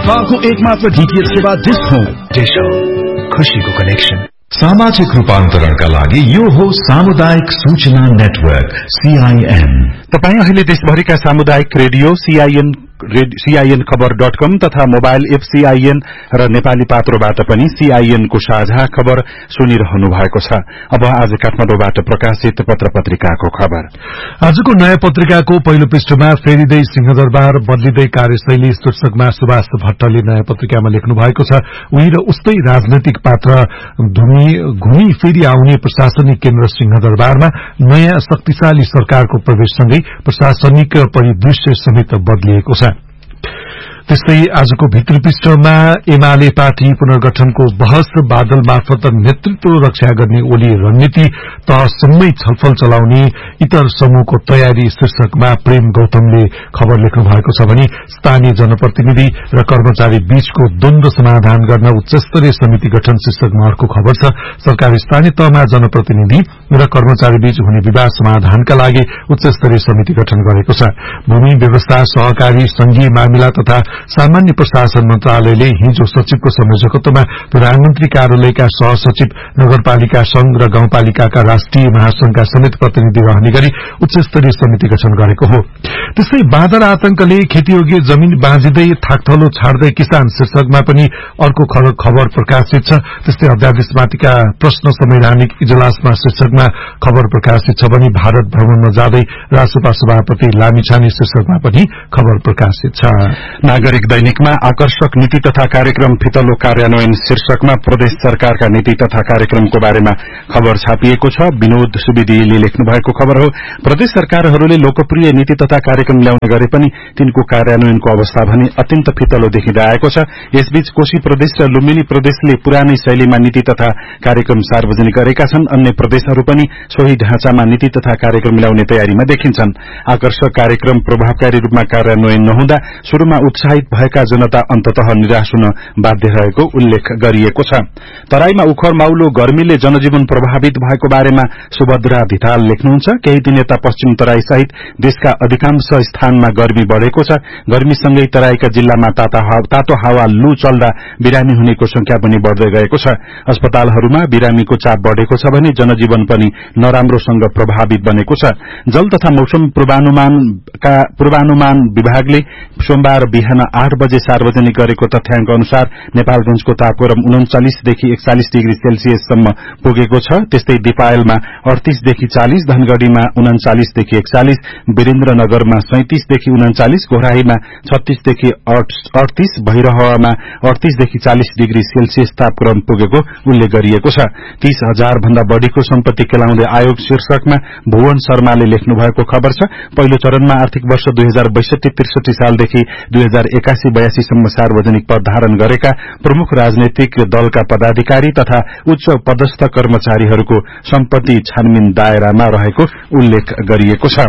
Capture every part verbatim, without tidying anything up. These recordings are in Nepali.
नेपालको एकमात्र डीटीएच सेवा डिश होम। डिश होम, खुशीको कनेक्सन। सामाजिक रूपान्तरणका लागि यो हो सामुदायिक सूचना नेटवर्क सीआईएन। तपाईँ अहिले देशभरिका सामुदायिक रेडियो सीआईएन सीआईएन खबर डट कम तथा मोबाइल एप सीआईएन र नेपाली पात्रोबाट पनि सीआईएन को साझा खबर सुनिरहनु भएको छ। अब आज काठमाडौँबाट प्रकाशित पत्र पत्रिकाको खबर। आजको नयाँ पत्रिकाको पहिलो पृष्ठमा फेरिँदै सिंहदरबार बदलिँदै कार्यशैली शीर्षकमा सुभाष भट्टले नयाँ पत्रिकामा लेख्नु भएको छ। उही र उस्तै राजनैतिक पात्र घुमी फेरि आउने प्रशासनिक केन्द्र सिंहदरबारमा नयाँ शक्तिशाली सरकारको प्रवेशसँगै प्रशासनिक परिदृश्य समेत बदलिएको छ। त्यस्तै आजको भित्री पृष्ठमा एमाले पार्टी पुनर्गठनको बहस बादल मार्फत नेतृत्व रक्षा गर्ने ओली रणनीति तहसम्मै छलफल चलाउने इतर समूहको तयारी शीर्षकमा प्रेम गौतमले खबर लेख्नु भएको छ भने स्थानीय जनप्रतिनिधि र कर्मचारी बीचको द्वन्द्व समाधान गर्न उच्चस्तरीय समिति गठन शीर्षकमा अर्को खबर छ। सरकारले स्थानीय तहमा जनप्रतिनिधि र कर्मचारी बीच हुने विवाद समाधानका लागि उच्चस्तरीय समिति गठन गरेको छ। भूमि व्यवस्था सहकारी संघीय मामिला तथा सामान्य प्रशासन मन्त्रालयले हिजो सचिवको संयोजकत्वमा प्रधानमन्त्री कार्यालयका सहसचिव, नगरपालिका संघ र गाउँपालिकाका राष्ट्रिय महासंघका समेत प्रतिनिधि रहने गरी उच्चस्तरीय समिति गठन गरेको हो। त्यस्तै बादल आतंकले खेतीयोग्य जमीन बाँझिँदै थाकथलो छाड्दै किसान शीर्षकमा पनि अर्को खबर प्रकाशित छ। त्यस्तै अध्यादेशमाथिका प्रश्न संवैधानिक इजलासमा शीर्षकमा खबर प्रकाशित छ भने भारत भ्रमणमा जाँदै राष्ट्रपा सभापति लामिछाने शीर्षकमा पनि खबर प्रकाशित छ। नागरिक दैनिकमा आकर्षक नीति तथा कार्यक्रम फितलो कार्यान्वयन शीर्षकमा प्रदेश सरकारका नीति तथा कार्यक्रमको बारेमा खबर छापिएको छ। विनोद सुवेदीले लेख्नु भएको खबर हो। प्रदेश सरकारहरूले लोकप्रिय नीति तथा कार्यक्रम ल्याउने गरे पनि तिनको कार्यान्वयनको अवस्था भने अत्यन्त फितलो देखिँदै आएको छ। यसबीच कोशी प्रदेश र लुम्बिनी प्रदेशले पुरानै शैलीमा नीति तथा कार्यक्रम सार्वजनिक गरेका छन्। अन्य प्रदेशहरू पनि सोही ढाँचामा नीति तथा कार्यक्रम ल्याउने तयारीमा देखिन्छन्। आकर्षक कार्यक्रम प्रभावकारी रूपमा कार्यान्वयन नहुँदा शुरूमा उत्साहित भएका जनता अन्ततः निराश हुन बाध्य रहेको उल्लेख गरिएको छ। तराईमा उखर माउलो गर्मीले जनजीवन प्रभावित भएको बारेमा सुभद्रा धिताल लेख्नुहुन्छ। केही दिन यता पश्चिम तराई सहित देशका अधिकांश स्थानमा गर्मी बढ़ेको छ। गर्मीसँगै तराईका जिल्लामा तातो हावा लू चल्दा बिरामी हुनेको संख्या पनि बढ़दै गएको छ। अस्पतालहरूमा बिरामीको चाप बढ़ेको छ भने जनजीवन पनि नराम्रोसँग प्रभावित बनेको छ। जल तथा मौसम पूर्वानुमानका पूर्वानुमान विभागले सोमबार बिहान आठ बजे सार्वजनिक गरेको तथ्याङ्क अनुसार नेपालगंजको तापक्रम उन्चालिसदेखि एकचालिस डिग्री सेल्सियससम्म पुगेको छ। त्यस्तै दिपायलमा अडतीसदेखि चालिस, धनगढ़ीमा उन्चालिसदेखि एकचालिस, वीरेन्द्रनगरमा सैंतीसदेखि उन्चालिस, घोराहीमा छत्तीसदेखि अडतीस, भैरहवामा अडतीसदेखि चालिस डिग्री सेल्सियस तापक्रम पुगेको उल्लेख गरिएको छ। तीस हजार भन्दा बढ़ीको सम्पत्ति केलाउँदै आयोग शीर्षकमा भुवन शर्माले लेख्नु भएको खबर छ। पहिलो चरणमा आर्थिक वर्ष दुई हजार बैसठी त्रिसठी सालदेखि दुई हजार एकासी बयासी सम्म सार्वजनिक पद धारण गरेका प्रमुख राजनैतिक दलका पदाधिकारी तथा उच्च पदस्थ कर्मचारीहरूको सम्पत्ति छानबिन दायरामा रहेको उल्लेख गरिएको छ।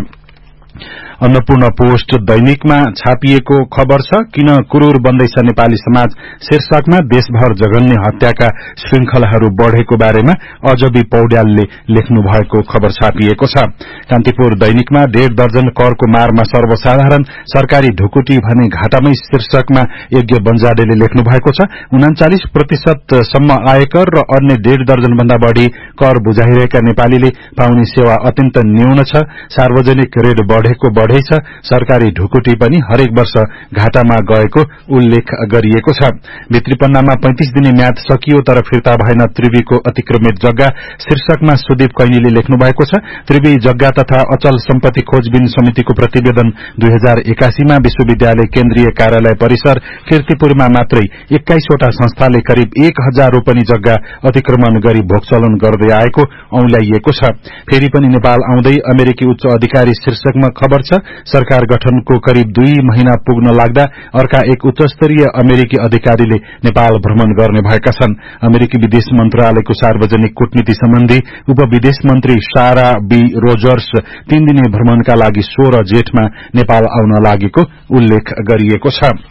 अन्नपूर्ण पोस्ट दैनिकमा छापिएको खबर छ। किन क्रूर बन्दैछ नेपाली समाज शीर्षकमा देशभर जघन्य हत्याका श्रृंखलाहरू बढ़ेको बारेमा अजबी पौड्यालले लेख्नु भएको खबर छापिएको छ। कान्तिपुर दैनिकमा डेढ़ दर्जन करको मारमा सर्वसाधारण सरकारी ढुकुटी भने घाटामै शीर्षकमा यज्ञ बन्जाडेले लेख्नु भएको छ। उन्चालिस प्रतिशत सम्म आयकर र अन्य डेढ़ दर्जन भन्दा बढ़ी कर बुझाइरहेका नेपालीले पाउने सेवा अत्यन्त न्यून छ। सार्वजनिक ऋण बढ़ेको बढ़ेछ, सरकारी ढुकुटी पनि हरेक वर्ष घाटामा गएको उल्लेख गरिएको छ। भित्री पन्नामा पैंतीस दिने म्याद सकियो तर फिर्ता भएन त्रिवीको अतिक्रमित जग्गा शीर्षकमा सुदीप कैनीले लेख्नु भएको छ। त्रिवी जग्गा तथा अचल सम्पत्ति खोजबिन समितिको प्रतिवेदन दुई हजार एकासीमा विश्वविद्यालय केन्द्रीय कार्यालय परिसर कीर्तिपुरमा मात्रै एक्काइसवटा संस्थाले करिब एक हजार रोपनी जग्गा अतिक्रमण गरी भोगचलन गर्दै आएको औंल्याइएको छ। फेरि पनि नेपाल आउँदै अमेरिकी उच्च अधिकारी शीर्षकमा खबर छ। सरकार गठनको करिब दुई महिना पुग्न लाग्दा अर्का एक उच्चस्तरीय अमेरिकी अधिकारीले नेपाल भ्रमण गर्ने भएका छन्। अमेरिकी विदेश मन्त्रालयको सार्वजनिक कूटनीति सम्बन्धी उप विदेश मन्त्री सारा बी रोजर्स तीन दिने भ्रमणका लागि सोह्र जेठमा नेपाल आउन लागेको उल्लेख गरिएको छ।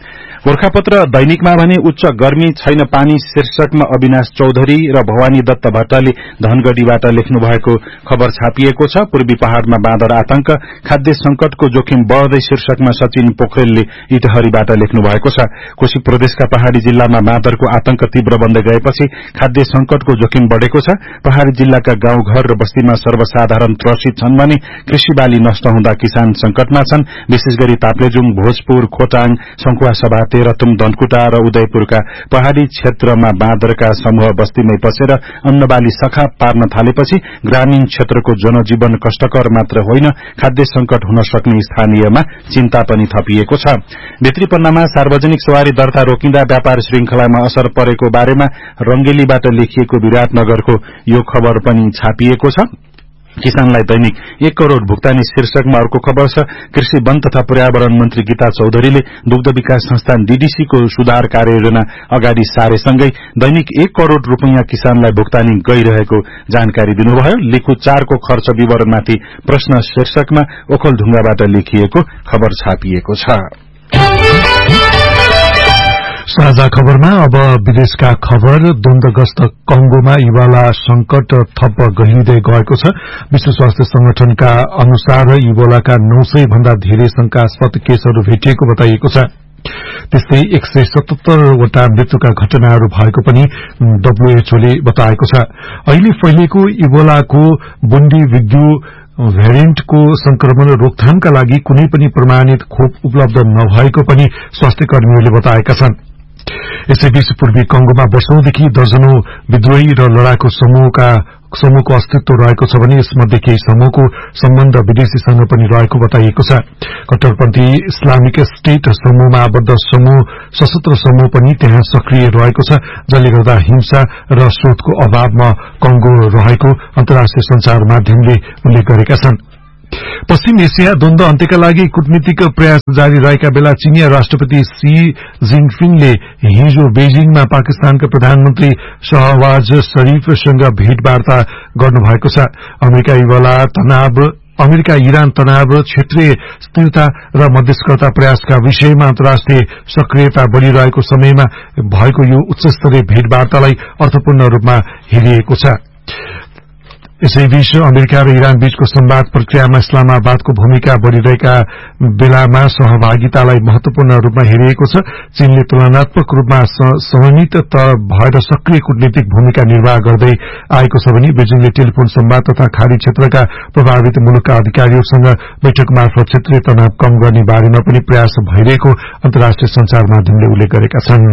गोरखापत्र दैनिकमा भने उच्च गर्मी छैन पानी शीर्षकमा अविनाश चौधरी र भवानी दत्त भट्टले धनगढ़ीबाट लेख्नु भएको खबर छापिएको छ। पूर्वी पहाड़मा बाँदर आतंक, खाद्य संकटको जोखिम बढ्दै शीर्षकमा सचिन पोखरेलले इटहरीबाट लेख्नु भएको छ। कोशी प्रदेशका पहाड़ी जिल्लामा बाँदरको आतंक तीव्र बन्दै गएपछि खाद्य संकटको जोखिम बढ़ेको छ। पहाड़ी जिल्लाका गाउँघर र बस्तीमा सर्वसाधारण त्रसित छन् भने कृषि बाली नष्ट हुँदा किसान संकटमा छन्। विशेष गरी ताप्लेजुङ, भोजपुर, खोटाङ, संखुवासभा, तेह्रथुम, धनकुटा र उदयपुरका पहाड़ी क्षेत्रमा बाँदरका समूह बस्तीमै पसेर अन्नबाली सखा पार्न थालेपछि ग्रामीण क्षेत्रको जनजीवन कष्टकर मात्र होइन, खाद्य संकट हुन सक्ने स्थानीयमा चिन्ता पनि थपिएको छ। भित्री पन्नामा सार्वजनिक सवारी दर्ता रोकिँदा व्यापार श्रृंखलामा असर परेको बारेमा रंगेलीबाट लेखिएको विराटनगरको यो खबर पनि छापिएको छ। किसानलाई दैनिक एक करोड़ भुक्तानी शीर्षकमा अर्को खबर छ। कृषि वन तथा पर्यावरण मन्त्री गीता चौधरीले दुग्ध विकास संस्थान डीडीसी को सुधार कार्ययोजना अगाडि सारेसँगै दैनिक एक करोड़ रूपियाँ किसानलाई भुक्तानी गइरहेको जानकारी दिनुभयो। लिखु चारको खर्च विवरणमाथि प्रश्न शीर्षकमा ओखलढुङ्गाबाट लेखिएको खबर छापिएको छ। साझा खबरमा अब विदेशका खबर। द्वन्द्वग्रस्त कंगोमा इबोला संकट थप गहिरिँदै गएको छ। विश्व स्वास्थ्य संगठनका अनुसार इबोलाका नौ सय भन्दा धेरै शंकास्पद केसहरू भेटिएको बताइएको छ। त्यस्तै एक सय सतहत्तरवटा मृत्युका घटनाहरू भएको पनि डब्ल्यूएचओले बताएको छ। अहिले फैलिएको इबोलाको बुन्डी विग्यू भेरिएन्टको संक्रमण रोकथामका लागि कुनै पनि प्रमाणित खोप उपलब्ध नभएको पनि स्वास्थ्य कर्मीहरूले बताएका छन्। यसैबीच पूर्वी कंगोमा वर्षौंदेखि दर्जनौं विद्रोही र लडाकु समूहका समूहको अस्तित्व रहेको छ भने यसमध्ये केही समूहको सम्बन्ध विदेशीसँग पनि रहेको बताइएको छ। कट्टरपन्थी इस्लामिक स्टेट समूहमा आबद्ध समूह सशस्त्र समूह पनि त्यहाँ सक्रिय रहेको छ, जसले गर्दा हिंसा र स्रोतको अभावमा कंगो रहेको अन्तर्राष्ट्रिय संचार माध्यमले उल्लेख गरेका छन्। पश्चिम एसिया द्वन्द्व अन्त्यका लागि कूटनीतिक प्रयास जारी रहेका बेला चीनिया राष्ट्रपति सी जिङपिङले हिजो बेजिङमा पाकिस्तानका प्रधानमन्त्री शहबाज शरीफसँग भेटवार्ता गर्नुभएको छ। अमेरिका इबोला तनाव अमेरिका इरान तनाव, क्षेत्रीय स्थिरता र मध्यस्थता प्रयासका विषयमा अन्तर्राष्ट्रिय सक्रियता बढ़िरहेको समयमा भएको यो उच्चस्तरीय भेटवार्तालाई अर्थपूर्ण रूपमा हेरिएको छ। यसैबीच अमेरिका र इरान बीचको संवाद प्रक्रियामा इस्लामाबादको भूमिका बढ़िरहेका बेलामा सहभागितालाई महत्वपूर्ण रूपमा हेरिएको छ। चीनले तुलनात्मक रूपमा संयमित भएर सक्रिय कूटनीतिक भूमिका निर्वाह गर्दै आएको छ भने बेजिङले टेलिफोन संवाद तथा खाड़ी क्षेत्रका प्रभावित मुलुकका अधिकारीहरूसँग बैठक मार्फत क्षेत्रीय तनाव कम गर्ने बारेमा पनि प्रयास भइरहेको अन्तर्राष्ट्रिय संचार माध्यमले उल्लेख गरेका छन्।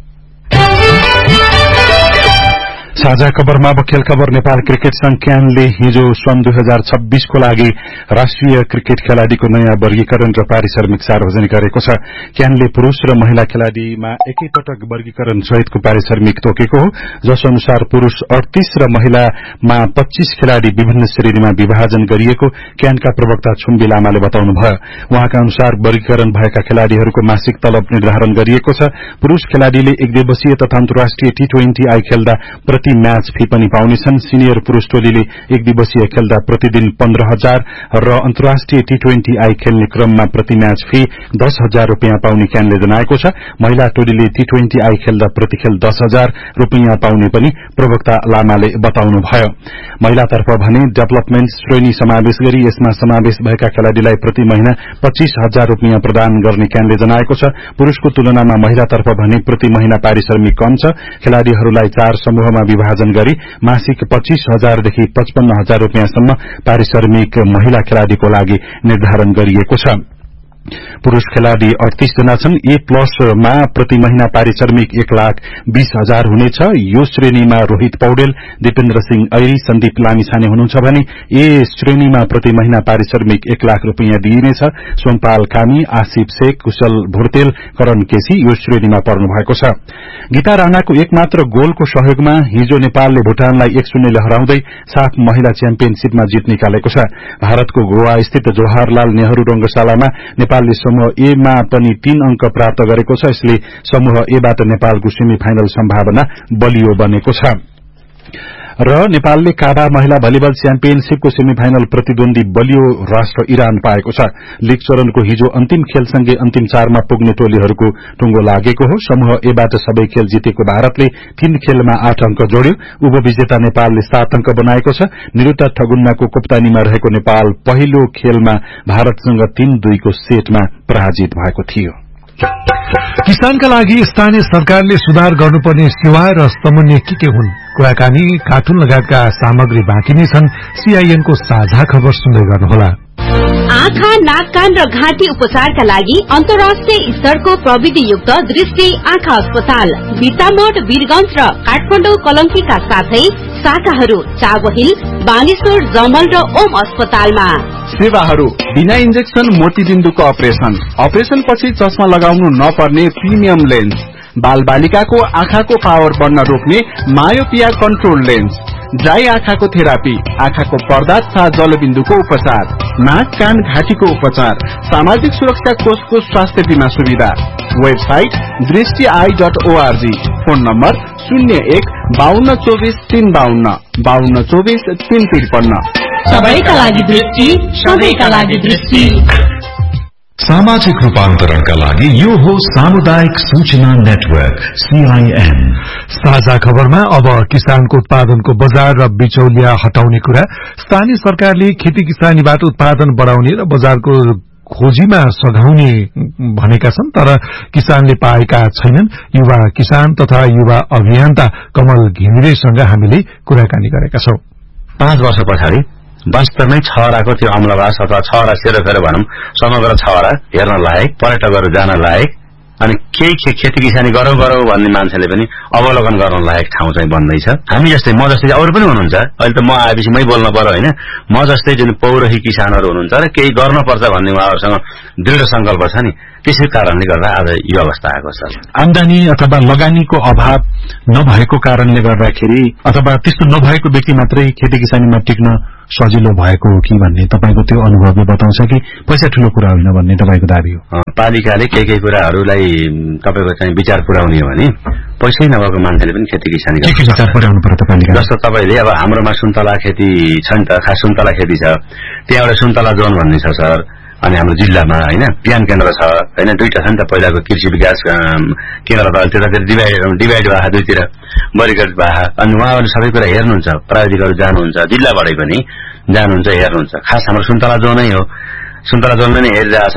साझा खबरमा अब खेल खबर। नेपाल क्रिकेट संघ क्यानले हिजो सन् दुई हजार छब्बीसको लागि राष्ट्रिय क्रिकेट खेलाड़ीको नयाँ वर्गीकरण र पारिश्रमिक सार्वजनिक गरेको छ। क्यानले पुरूष र महिला खेलाड़ीमा एकैपटक वर्गीकरण सहितको पारिश्रमिक तोकेको हो, जस अनुसार पुरूष अड़तीस र महिलामा पच्चीस खेलाड़ी विभिन्न श्रेणीमा विभाजन गरिएको क्यानका प्रवक्ता छुम्बी लामाले बताउनुभयो। उहाँका अनुसार वर्गीकरण भएका खेलाड़ीहरूको मासिक तलब निर्धारण गरिएको छ। पुरूष खेलाड़ीले एक दिवसीय तथा अन्तर्राष्ट्रिय टी ट्वेन्टी आई खेल्दा प्रति म्याच फी पनि पाउनेछन्। सिनियर पुरूष टोलीले एक दिवसीय खेल्दा प्रतिदिन पन्ध्र हजार र अन्तर्राष्ट्रिय टी ट्वेन्टी आई खेल्ने क्रममा प्रति म्याच फी दस हजार रूपियाँ पाउने क्यानले जनाएको छ। महिला टोलीले टी ट्वेन्टी आई खेल्दा प्रति खेल दस हजार रूपियाँ पाउने पनि प्रवक्ता लामाले बताउनुभयो। महिलातर्फ भने डेभलपमेन्ट श्रेणी समावेश गरी यसमा समावेश भएका खेलाड़ीलाई प्रति महिना पच्चीस हजार रूपियाँ प्रदान गर्ने क्यानले जनाएको छ। पुरूषको तुलनामा महिलातर्फ भने प्रति महिना पारिश्रमिक कम छ। खेलाड़ीहरूलाई चार समूहमा विभाजन गरी मासिक पच्चीस हजारदेखि पचपन्न हजार रूपियाँसम्म पारिश्रमिक महिला खेलाड़ीको लागि निर्धारण गरिएको छ। पुरूष खेलाड़ी अड़तीस जना छन्। ए प्लसमा प्रति महिना पारिश्रमिक एक लाख बीस हजार हुनेछ। यो श्रेणीमा रोहित पौडेल, दिपेन्द्र सिंह ऐरी, सन्दीप लामिछाने हुनुहुन्छ भने ए श्रेणीमा प्रति महिना पारिश्रमिक एक लाख रूपियाँ दिइनेछ। सोमपाल कामी, आसिफ शेख, कुशल भुर्तेल, करण केसी यो श्रेणीमा पर्नु भएको छ। गीता राणाको एकमात्र गोलको सहयोगमा हिजो नेपालले भूटानलाई एक शून्यले हराउँदै साफ महिला च्याम्पियनशीपमा जित निकालेको छ। भारतको गोवा स्थित जवाहरलाल नेहरू रंगशालामा नेपालले समूह ए मा पनि तीन अंक प्राप्त गरेको छ। यसले समूह ए बाट नेपालको सेमी फाइनल सम्भावना बलियो बनेको छ। र नेपालले काबा महिला भलिबल च्याम्पियनशीपको सेमिफाइनल प्रतिद्वन्दी बलियो राष्ट्र इरान पाएको छ। लीग चरणको हिजो अन्तिम खेलसँगै अन्तिम चारमा पुग्ने टोलीहरूको टुंगो लागेको हो। समूह एबाट सबै खेल जितेको भारतले तीन खेलमा आठ अंक जोड्यो। उपविजेता नेपालले सात अंक बनाएको छ। निरुता ठगुन्नाको कप्तानीमा रहेको नेपाल पहिलो खेलमा भारतसँग तीन दुईको सेटमा पराजित भएको थियो। किसानका लागि स्थानीय सरकारले सुधार गर्नुपर्ने सेवा र समन्वय के के हुन्? कुराकानी, कार्टुन लगायतका सामग्री बाँकी नै छन्। सीआईएनको साझा खबर सुन्दै गर्नुहोला। आँखा, नाक, कान र घाँटी उपचारका लागि अन्तर्राष्ट्रिय स्तरको प्रविधियुक्त दृष्टि आँखा अस्पताल बिर्तामोड, वीरगंज र काठमाडौँ कलंकीका साथै शाखाहरू चाबहिल, बानेश्वर, जमल र ओम अस्पतालमा। सेवाहरू बिना इन्जेक्सन मोतीबिन्दुको अपरेशन, अपरेशन पछि चस्मा लगाउनु नपर्ने प्रिमियम लेन्स, बाल बालिकाको आँखाको पावर बढ्न रोक्ने मायोपिया कन्ट्रोल लेन्स, ड्राई आँखाको थेरापी, आँखाको पर्दा तथा जलबिन्दुको उपचार, नाक, कान, घाँटीको उपचार, सामाजिक सुरक्षा कोषको स्वास्थ्य बीमा सुविधा। वेबसाइट दृष्टि I dot ORG. Phone number शून्य एक बाहन्न चौबिस तीन बाहन्न बाहन्न चौबिस तीन त्रिपन्न। सबैका लागि दृष्टि, सबैका लागि दृष्टि। सामाजिक रूपान्तरणका लागि यो हो सामुदायिक सूचना नेटवर्क सीआईएन। साझा खबरमा अब किसानको उत्पादनको बजार र बिचौलिया हटाउने कुरा। स्थानीय सरकारले खेती किसानीबाट उत्पादन बढ़ाउने र बजारको खोजीमा सघाउने भनेका छन्, तर किसानले पाएका छैनन्। युवा किसान तथा युवा अभियन्ता कमल घिमिरेसँग हामीले कुराकानी गरेका छौं। पाँच वर्ष पछाडि वास्तवमै छहराको त्यो अम्लवास अथवा छहरा सेरोफेरो भनौं समग्र छहरा हेर्न लायक, पर्यटकहरू जान लायक अनि केही खेती किसानी गरौं गरौं भन्ने मान्छेले पनि अवलोकन गर्न लायक ठाउँ चाहिँ बन्दैछ। हामी जस्तै, म जस्तै अरू पनि हुनुहुन्छ। अहिले त म आएपछि मै बोल्न पर्यो होइन। म जस्तै जुन पौरखी किसानहरू हुनुहुन्छ र केही गर्नुपर्छ भन्ने उहाँहरूसँग दृढ संकल्प छ नि, त्यसै कारणले गर्दा आज यो अवस्था आएको छ। आमदानी अथवा लगानीको अभाव नभएको कारणले गर्दाखेरि अथवा त्यस्तो नभएको व्यक्ति मात्रै खेती किसानीमा टिक्न सजिलो भएको हो कि भन्ने तपाईको त्यो अनुभवले बताउँछ कि पैसा ठूलो कुरा होइन भन्ने तपाईको दाबी हो? पालिकाले केही केही कुराहरूलाई तपाईको चाहिँ विचार पुर्याउने हो भने पैसै नभएको मान्छेले पनि खेती किसानी के के विचार पुर्याउनु पर्यो तपाईले? जस्तो तपाईले अब हाम्रोमा सुन्तला खेती छ नि त, खास सुन्तला खेती छ। त्यहाँ एउटा सुन्तला जोन भन्ने छ सर। अनि हाम्रो जिल्लामा हैन ज्ञान केन्द्र छ हैन, दुईटा छ नि त। पहिलाको कृषि विकास केन्द्र त त्यतातिर डिभाइड डिभाइड भए दुईतिर वर्गीकृत भए। अनि उहाँहरूले सबै कुरा हेर्नुहुन्छ, प्राविधिकहरू जानुहुन्छ, जिल्लाबाटै पनि जानुहुन्छ, हेर्नुहुन्छ। खास हाम्रो सुन्तला जोनै हो, सुन्तला जोनले नै हेरिरहेछ।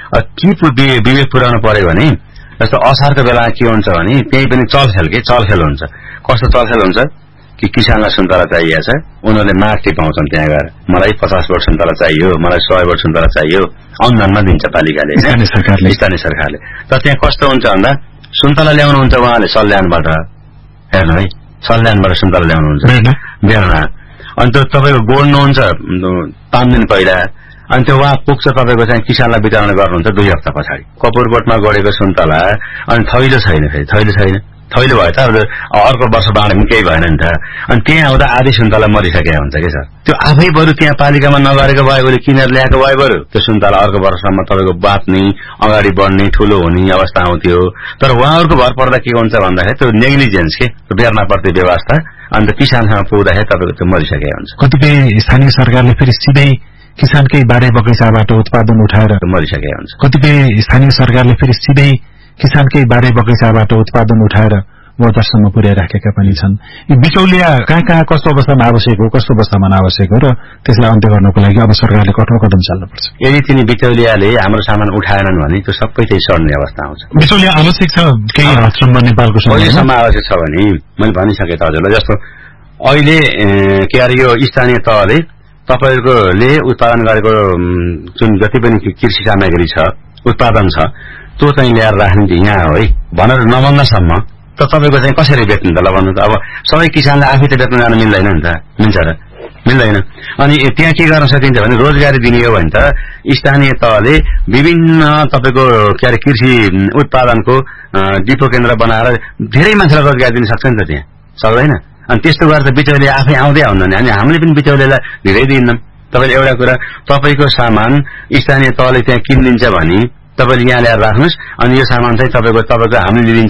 के विवेक पुर्याउनु पर्यो भने जस्तो असारको बेला के हुन्छ भने त्यही पनि चलखेल के चलखेल हुन्छ। कस्तो चलखेल हुन्छ कि किसानलाई सुन्तला चाहिएको छ, उनीहरूले माग टिपाउँछन् त्यहाँ गएर, मलाई पचास बोट सुन्तला चाहियो, मलाई सय बोट सुन्तला चाहियो, अनुदानमा दिन्छ पालिकाले, स्थानीय सरकारले स्थानीय सरकारले तर त्यहाँ कस्तो हुन्छ भन्दा सुन्तला ल्याउनुहुन्छ उहाँले सल्यानबाट, हेर्नु है, सल्यानबाट सुन्तला ल्याउनुहुन्छ बेर्ना। अनि त्यो तपाईँको गोड्नुहुन्छ पाँच दिन पहिला, अनि त्यो उहाँ पुग्छ तपाईँको चाहिँ किसानलाई वितरण गर्नुहुन्छ दुई हप्ता पछाडि। कपुरकोटमा गढेको सुन्तला अनि थैलो छैन, फेरि थैलो छैन, थैलो भयो त अर्को वर्ष बाँडे पनि केही भएन नि त। अनि त्यहाँ आउँदा आधी सुन्तला मरिसकेको हुन्छ कि सर। त्यो आफै बरु त्यहाँ पालिकामा नगरेको भए बरु किनेर ल्याएको भए बरु त्यो सुन्तला अर्को वर्षसम्म तपाईँको बाँच्ने, अगाडि बढ्ने, ठूलो हुने अवस्था आउँथ्यो। तर उहाँहरूको भर पर्दा के हुन्छ भन्दाखेरि त्यो नेग्लिजेन्स के बेर्नाप्रति व्यवस्था, अन्त किसानसँग पुग्दाखेरि तपाईँको त्यो मरिसकेको हुन्छ। कतिपय स्थानीय सरकारले फेरि सिधै किसानकै बारे बगैँचाबाट उत्पादन उठाएर मरिसकेको हुन्छ। कतिपय स्थानीय सरकारले फेरि सिधै किसानकै बारे बगैँचाबाट उत्पादन उठाएर बजारसम्म पुर्याइराखेका पनि छन्। यी बिचौलिया कहाँ कहाँ कस्तो अवस्थामा आवश्यक हो, कस्तो अवस्थामा अनावश्यक हो र त्यसलाई अन्त्य गर्नको लागि अब सरकारले कठोर कदम चाल्नुपर्छ। यदि तिनी बिचौलियाले हाम्रो सामान उठाएनन् भने त्यो सबै त्यही सड्ने अवस्था आउँछ। बिचौलिया आवश्यक छ केही हदसम्म नेपालको समयसम्म आवश्यक छ भने मैले भनिसकेँ त हजुरलाई। जस्तो अहिले के अरे यो स्थानीय तहले तपाईहरुले उत्पादन गरेको जुन जति पनि कृषि सामग्री छ, उत्पादन छ, त्यो चाहिँ ल्याएर राख्ने यहाँ हो है भनेर नभन्दासम्म त तपाईको चाहिँ कसरी बेच्नु त? ल भन्नु त। अब सबै किसानलाई आफै त बेच्न जान मिल्दैन नि त, मिल्छ र? मिल्दैन। अनि त्यहाँ के गर्न सकिन्छ भने रोजगारी दिने हो भने त स्थानीय तहले विभिन्न तपाईको के अरे कृषि उत्पादनको डिपो केन्द्र बनाएर धेरै मान्छेलाई रोजगारी दिन सक्छ नि त, त्यहाँ सक्दैन। अनि त्यस्तो गरेर त बिचौलिया आफै आउँदै आउँदैन नि, अनि हामीले पनि बिचौलियालाई ढिलै दिन्नौँ। तपाईले एउटा कुरा, तपाईको सामान स्थानीय तहले त्यहाँ किनिदिन्छ भने तपाईले यहाँ ल्याएर राख्नुस्, अनि यो सामान चाहिँ तपाईको तपाईको हामीले लिदिन्छौँ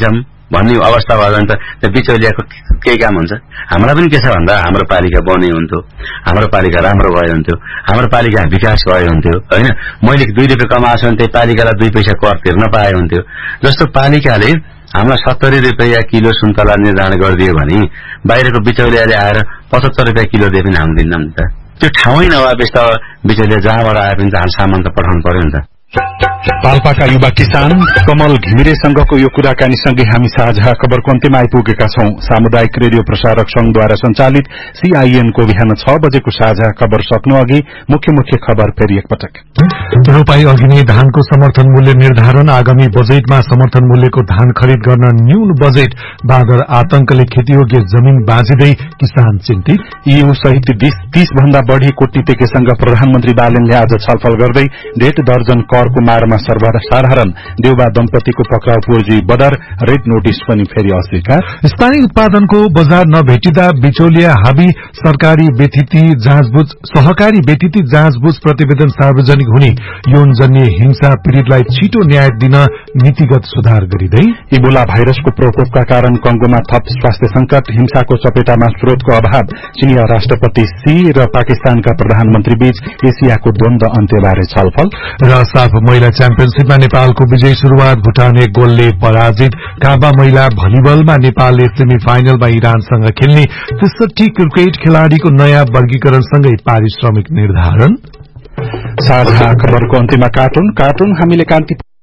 भन्ने अवस्था भयो भने त त्यो बिचौलियाको केही काम हुन्छ। हामीलाई पनि के छ भन्दा हाम्रो पालिका बन्ने हुन्थ्यो, हाम्रो पालिका राम्रो भयो हुन्थ्यो, हाम्रो पालिका विकास भयो हुन्थ्यो होइन। मैले दुई रुपियाँ कमाएको छु भने त्यही पालिकालाई दुई पैसा कर तिर्न पाए हुन्थ्यो। जस्तो पालिकाले हामीलाई सत्तरी रुपियाँ किलो सुन्तला निर्धारण गरिदियो भने बाहिरको बिचौलियाले आएर पचहत्तर रुपियाँ किलो दिए पनि हामी दिन्नौँ नि त। त्यो ठाउँै नभएपछि त बिचौलिया जहाँबाट आए पनि त सामान त पठाउनु पर्यो नि त। पाल्पाका युवा किसान कमल घिमिरेसँगको यो कुराकानीसँगै हामी साझा खबरको अन्त्यमा आइपुगेका छौं। सामुदायिक रेडियो प्रसारक संघद्वारा सञ्चालित सीआईएन को बिहान छ बजेको साझा खबर सक्नु अघि मुख्य मुख्य खबर फेरि एकपटक। रोपाई अघि नै धानको समर्थन मूल्य निर्धारण। आगामी बजेटमा समर्थन मूल्यको धान खरिद गर्न न्यून बजेट। बाँदर आतंकले खेतीयोग्य जमीन बाँझिँदै किसान चिन्तित। ईयू सहित तीस भन्दा बढ़ी कूटनीतिज्ञसँग प्रधानमन्त्री बालेनले आज छलफल गर्दै डेढ दर्जन करको मारमा सर्वसाधारण देउबा दम्पतिको पक्राउ पूर्जी बदर, रेड नोटिस पनि फेरि अस्वीकार। स्थानीय उत्पादनको बजार नभेटिँदा बिचौलिया हाबी। सरकारी व्यतिथि जाँचबुझ सहकारी व्यतिथि जाँचबुझ प्रतिवेदन सार्वजनिक हुने। यौनजन्य हिंसा पीड़ितलाई छिटो न्याय दिन नीतिगत सुधार गरिँदै। इबोला भाइरसको प्रकोपका कारण कंगोमा थप स्वास्थ्य संकट। हिंसाको चपेटामा स्रोतको अभाव। चिनिया राष्ट्रपति सी र पाकिस्तानका प्रधानमन्त्री बीच एसियाको द्वन्द अन्त्यबारे छलफल। र साफ महिला च्याम्पियनशीपमा नेपालको विजयी शुरूआत। भूटान एक गोलले पराजित। काबा महिला भलिबलमा नेपालले सेमी फाइनलमा इरानसँग खेल्ने। त्रिसठी क्रिकेट खेलाड़ीको नयाँ वर्गीकरणसँगै पारिश्रमिक निर्धारण। साझा खबरको अन्त्यमा कार्टुन कार्टुन हामीले कान्ति